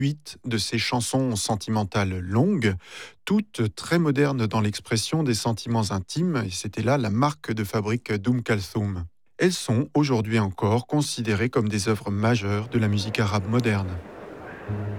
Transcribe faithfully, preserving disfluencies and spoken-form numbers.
Huit de ses chansons sentimentales longues, toutes très modernes dans l'expression des sentiments intimes, et c'était là la marque de fabrique d'Oum Kalthoum. Elles sont aujourd'hui encore considérées comme des œuvres majeures de la musique arabe moderne.